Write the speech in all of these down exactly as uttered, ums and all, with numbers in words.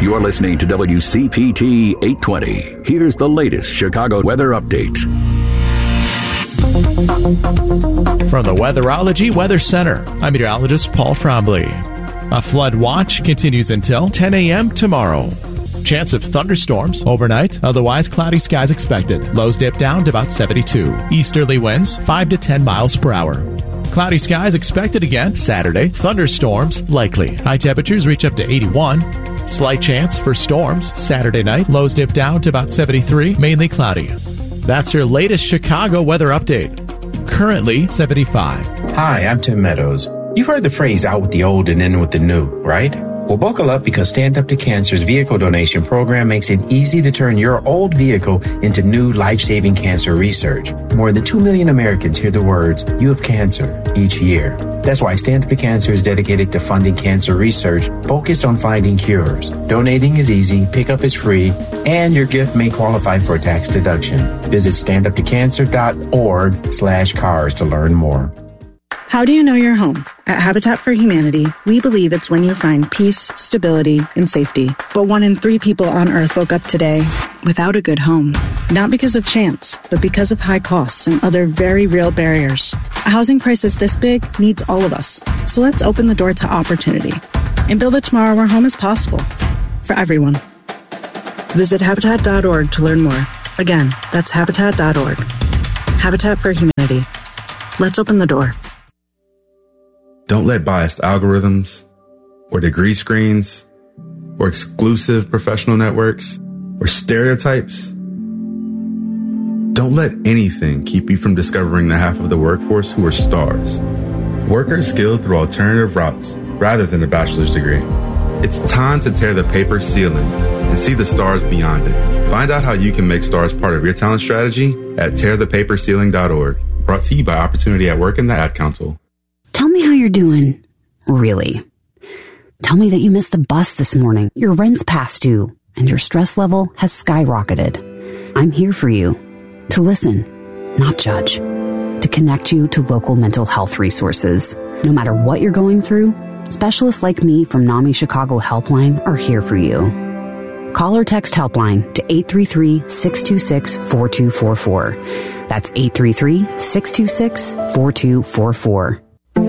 You're listening to W C P T eight twenty. Here's the latest Chicago weather update. From the Weatherology Weather Center, I'm meteorologist Paul Trombley. A flood watch continues until ten a.m. tomorrow. Chance of thunderstorms overnight, otherwise cloudy skies expected. Lows dip down to about seventy-two. Easterly winds five to ten miles per hour. Cloudy skies expected again Saturday. Thunderstorms likely. High temperatures reach up to eighty-one. Slight chance for storms Saturday night. Lows dip down to about seventy-three, mainly cloudy. That's your latest Chicago weather update. Currently seventy-five. Hi, I'm Tim Meadows. You've heard the phrase out with the old and in with the new, right? Well, buckle up because Stand Up to Cancer's vehicle donation program makes it easy to turn your old vehicle into new life-saving cancer research. More than two million Americans hear the words, "You have cancer," each year. That's why Stand Up to Cancer is dedicated to funding cancer research focused on finding cures. Donating is easy, pickup is free, and your gift may qualify for a tax deduction. Visit standuptocancer.org slash cars to learn more. How do you know you're home? At Habitat for Humanity, we believe it's when you find peace, stability, and safety. But one in three people on Earth woke up today without a good home. Not because of chance, but because of high costs and other very real barriers. A housing crisis this big needs all of us. So let's open the door to opportunity and build a tomorrow where home is possible for everyone. Visit Habitat dot org to learn more. Again, that's Habitat dot org. Habitat for Humanity. Let's open the door. Don't let biased algorithms or degree screens or exclusive professional networks or stereotypes. Don't let anything keep you from discovering the half of the workforce who are stars. Workers skilled through alternative routes rather than a bachelor's degree. It's time to tear the paper ceiling and see the stars beyond it. Find out how you can make stars part of your talent strategy at tear the paper ceiling dot org. Brought to you by Opportunity at Work and the Ad Council. Tell me how you're doing, really. Tell me that you missed the bus this morning, your rent's past due, and your stress level has skyrocketed. I'm here for you, to listen, not judge, to connect you to local mental health resources. No matter what you're going through, specialists like me from NAMI Chicago Helpline are here for you. Call or text Helpline to eight three three, six two six, four two four four. That's eight three three, six two six, four two four four.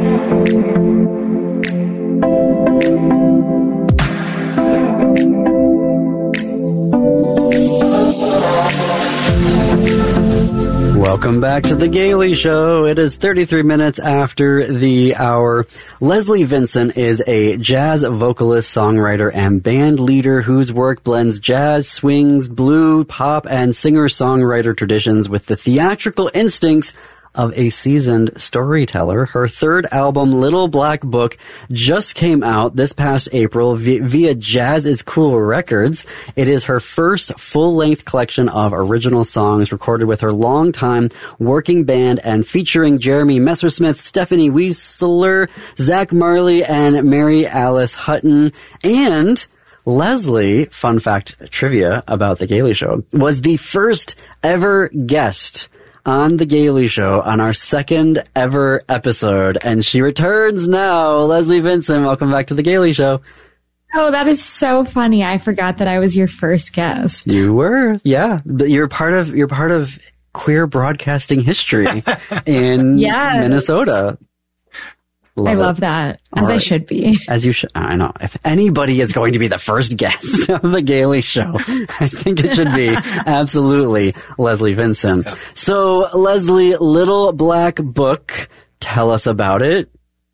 Welcome back to The Gailey Show. It is thirty-three minutes after the hour. Leslie Vincent is a jazz vocalist, songwriter, and band leader whose work blends jazz, swings, blue, pop, and singer-songwriter traditions with the theatrical instincts of a seasoned storyteller. Her third album, Little Black Book, just came out this past April via, via Jazz is Cool Records. It is her first full-length collection of original songs recorded with her longtime working band and featuring Jeremy Messersmith, Stephanie Weisler, Zach Marley, and Mary Alice Hutton. And Leslie, fun fact trivia about The Gailey Show, was the first ever guest on The Gailey Show on our second ever episode, and she returns now. Leslie Vincent, welcome back to The Gailey Show. Oh, that is so funny. I forgot that I was your first guest. You were, yeah. You're part of you're part of queer broadcasting history in yes. Minnesota. Love I it. love that, as right. I should be. As you should. I know. If anybody is going to be the first guest of The Gailey Show, I think it should be absolutely Leslie Vincent. Yeah. So, Leslie, Little Black Book, tell us about it.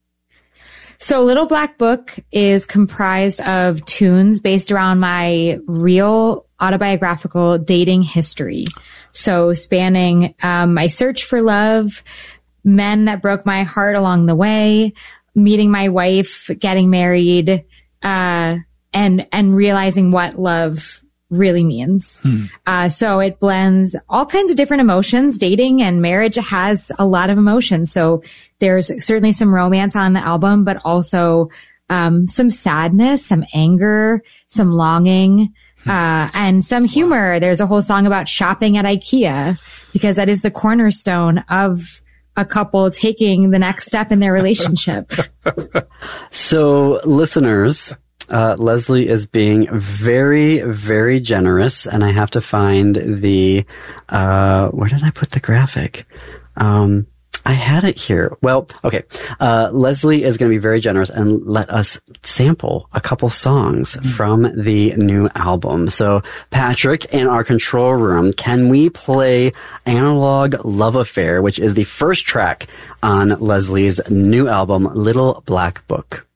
So, Little Black Book is comprised of tunes based around my real autobiographical dating history. So, spanning um, my search for love, men that broke my heart along the way, meeting my wife, getting married, uh, and, and realizing what love really means. Hmm. Uh, so it blends all kinds of different emotions. Dating and marriage has a lot of emotions. So there's certainly some romance on the album, but also, um, some sadness, some anger, some longing, uh, and some humor. There's a whole song about shopping at IKEA because that is the cornerstone of a couple taking the next step in their relationship. So, listeners, Uh, Leslie is being very, very generous, and I have to find the, uh, where did I put the graphic? Um, I had it here. Well, okay. Uh, Leslie is going to be very generous and let us sample a couple songs mm-hmm. from the new album. So, Patrick, in our control room, can we play Analog Love Affair, which is the first track on Leslie's new album, Little Black Book?